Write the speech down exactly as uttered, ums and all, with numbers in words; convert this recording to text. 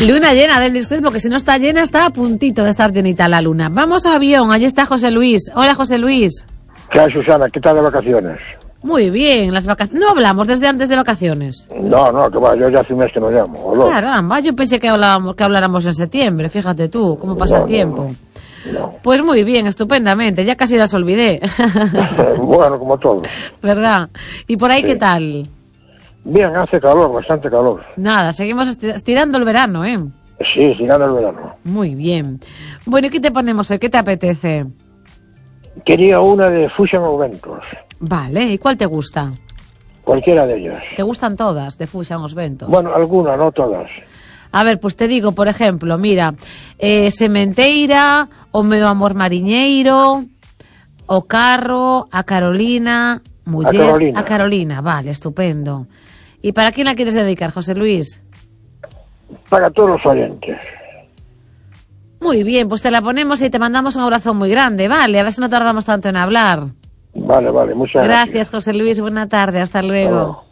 Luna llena del Elvis Crespo, que si no está llena, está a puntito de estar llenita la luna. Vamos a avión, allí está José Luis. Hola, José Luis. ¿Qué hay, Susana? ¿Qué tal de vacaciones? Muy bien, las vacaciones. No hablamos desde antes de vacaciones. No, no, que va, yo ya hace un mes que no llamo. ¿O no? Caramba, yo pensé que hablábamos, que habláramos en septiembre, fíjate tú, cómo pasa No, el tiempo. No, no. Pues muy bien, estupendamente, ya casi las olvidé. Bueno, como todo. ¿Verdad? ¿Y por ahí Sí. qué tal? Bien, hace calor, bastante calor. Nada, seguimos esti- estirando el verano, ¿eh? Sí, llegando el verano. Muy bien. Bueno, ¿y qué te ponemos hoy? ¿Qué te apetece? Quería una de Fusion of Ventos. Vale, ¿y cuál te gusta? Cualquiera de ellas. ¿Te gustan todas de Fusion os Ventos? Bueno, algunas, no todas. A ver, pues te digo, por ejemplo, mira, eh, Sementeira, o Meu Amor Mariñeiro, o Carro, a Carolina, Muller, A Carolina. a Carolina, vale, estupendo. ¿Y para quién la quieres dedicar, José Luis? Para todos los oyentes. Muy bien, pues te la ponemos y te mandamos un abrazo muy grande, vale, a ver si no tardamos tanto en hablar. Vale, vale, muchas gracias. Gracias, José Luis, buena tarde, hasta luego. Hasta luego.